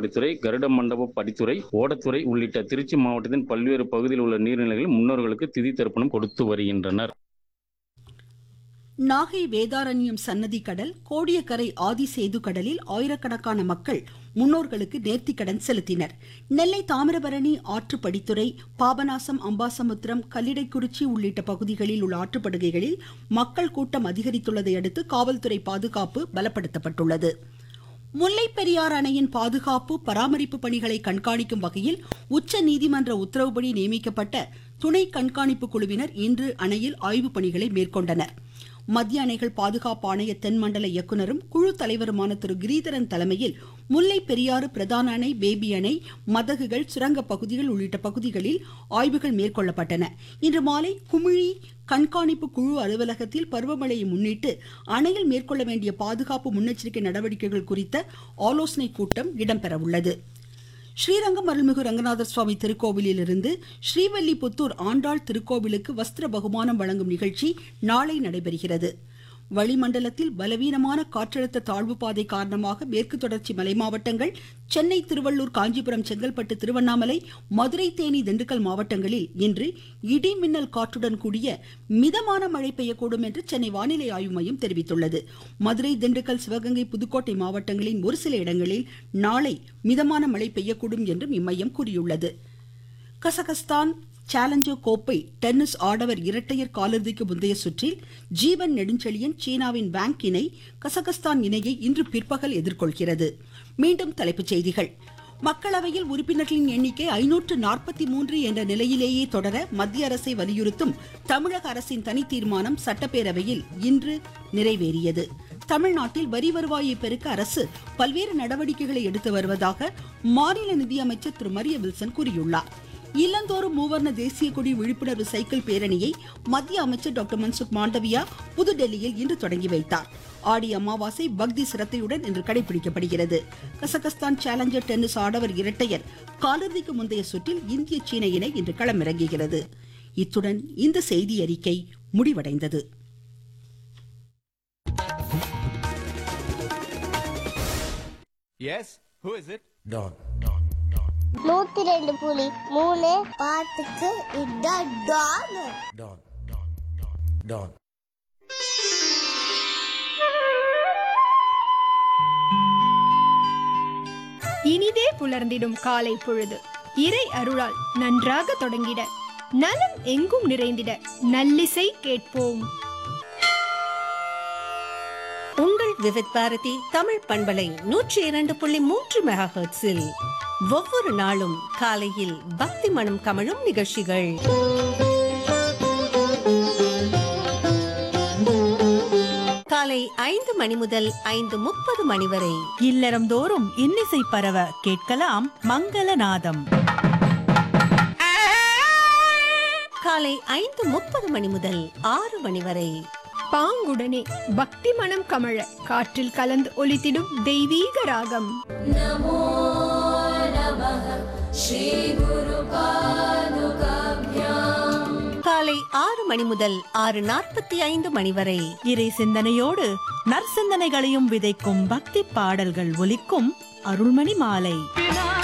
படித்துறை, கருட மண்டப படித்துறை, ஓடத்துறை உள்ளிட்ட திருச்சி மாவட்டத்தின் பல்வேறு பகுதியில் உள்ள நீர்நிலைகளில் முன்னோர்களுக்கு திதி தர்ப்பணம் கொடுத்து வருகின்றனர். நாகை வேதாரண்யம் சன்னதி கடல், கோடியக்கரை ஆதிசேது கடலில் ஆயிரக்கணக்கான மக்கள் முன்னோர்களுக்கு நேர்த்திக்கடன் செலுத்தினர். நெல்லை தாமிரபரணி ஆற்று படித்துறை, பாபநாசம், அம்பாசமுத்திரம், கல்லிடைக்குறிச்சி உள்ளிட்ட பகுதிகளில் உள்ள ஆற்றுப்படுகைகளில் மக்கள் கூட்டம் அதிகரித்துள்ளதை அடுத்து காவல்துறை பாதுகாப்பு பலப்படுத்தப்பட்டுள்ளது. முல்லை பெரியாறு அணையின் பாதுகாப்பு பராமரிப்பு பணிகளை கண்காணிக்கும் வகையில் உச்சநீதிமன்ற உத்தரவுப்படி நியமிக்கப்பட்ட துணை கண்காணிப்பு குழுவினர் இன்று அணையில் ஆய்வு பணிகளை மேற்கொண்டனர். மத்திய அணைகள் பாதுகாப்பு ஆணைய தென்மண்டல இயக்குநரும் குழு தலைவருமான திரு கிரீதரன் தலைமையில் முல்லை பெரியாறு பிரதான அணை, பேபி அணை, மதகுகள், சுரங்க பகுதிகள் உள்ளிட்ட பகுதிகளில் ஆய்வுகள் மேற்கொள்ளப்பட்டன. இன்று மாலை குமிழி கண்காணிப்பு குழு அலுவலகத்தில் பருவமழையை முன்னிட்டு அணையில் மேற்கொள்ள வேண்டிய பாதுகாப்பு முன்னெச்சரிக்கை நடவடிக்கைகள் குறித்த ஆலோசனை கூட்டம் இடம்பெறவுள்ளது. ஸ்ரீரங்கம் அருள்மிகு ரங்கநாதர் சுவாமி திருக்கோவிலில் இருந்து ஸ்ரீவல்லிபுத்தூர் ஆண்டாள் திருக்கோவிலுக்கு வஸ்திர பகுமானம் வழங்கும் நிகழ்ச்சி நாளை நடைபெறுகிறது. வளிமண்டலத்தில் பலவீனமான காற்றழுத்த தாழ்வு பாதை காரணமாக மேற்கு தொடர்ச்சி மலை மாவட்டங்கள், சென்னை, திருவள்ளூர், காஞ்சிபுரம், செங்கல்பட்டு, திருவண்ணாமலை, மதுரை, தேனி, திண்டுக்கல் மாவட்டங்களில் இன்று இடி மின்னல் காற்றுடன் கூடிய மிதமான மழை பெய்யக்கூடும் என்று சென்னை வானிலை ஆய்வு மையம் தெரிவித்துள்ளது. மதுரை, திண்டுக்கல், சிவகங்கை, புதுக்கோட்டை மாவட்டங்களின் ஒரு சில இடங்களில் நாளை மிதமான மழை பெய்யக்கூடும் என்றும் இம்மையம் கூறியுள்ளது. கசகஸ்தான் சேலஞ்சர் கோப்பை டென்னிஸ் ஆடவர் இரட்டையர் காலிறுதிக்கு முந்தைய சுற்றில் ஜீவன் நெடுஞ்செழியன் சீனாவின் வாங் இணை கசகஸ்தான் இணையை இன்று பிற்பகல் எதிர்கொள்கிறது. மீண்டும் தலைப்புச் செய்திகள். மக்களவையில் உறுப்பினர்களின் எண்ணிக்கை 543 என்ற நிலையிலேயே தொடர மத்திய அரசை வலியுறுத்தும் தமிழக அரசின் தனி தீர்மானம் சட்டப்பேரவையில் இன்று நிறைவேறியது. தமிழ்நாட்டில் வரி வருவாயை பெருக்க அரசு பல்வேறு நடவடிக்கைகளை எடுத்து வருவதாக மாநில நிதியமைச்சர் திரு மரிய வில்சன் கூறியுள்ளார். இல்லந்தோறும் மூவர்ண தேசிய கொடி விழிப்புணர்வு சைக்கிள் பேரணியை மத்திய அமைச்சர் டாக்டர் மன்சுக் மாண்டவியா புதுடெல்லியில் இன்று தொடங்கி வைத்தார். ஆடி அமாவாசை பக்தி சிரத்தையுடன் இன்று கடைபிடிக்கப்படுகிறது. கசகஸ்தான் சேலஞ்சர் டென்னிஸ் ஆடவர் இரட்டையர் காலிறுதிக்கு முந்தைய சுற்றில் இந்திய சீன இணை இன்று களமிறங்குகிறது. இத்துடன் இந்த செய்தி அறிக்கை முடிவடைந்தது. Yes, who is it? Don. 102.3 பாட்டுக்கு இதான் டான். Don. Don. இனிதே புலர்ந்திடும் காலை பொழுது இறை அருளால் நன்றாக தொடங்கிட, நலம் எங்கும் நிறைந்திட நல்லிசை கேட்போம். உங்கள் விவித் பாரதி தமிழ் பண்பலை 102.3 மெகாஹெர்ட்ஸில் ஒவ்வொரு நாளும் காலையில் பக்தி மனம் கமழும் நிகழ்ச்சிகள். காலை 5 மணி முதல் 5:30 மணி வரை இல்லறம் தோறும் இன்னிசை பரவ கேட்கலாம் மங்களநாதம். காலை 5:30 மணி முதல் 6 மணி வரை பாங்குடனே பக்தி மனம் கமழ காற்றில் கலந்து ஒலித்திடும் தெய்வீக ராகம். நமோ நமः ஸ்ரீ குரு பாதுகாப்யாம். காலை 6 மணி முதல் 6:45 மணி வரை இறை சிந்தனையோடு நற்சிந்தனைகளையும் விதைக்கும் பக்தி பாடல்கள் ஒலிக்கும் அருள்மணி மாலை.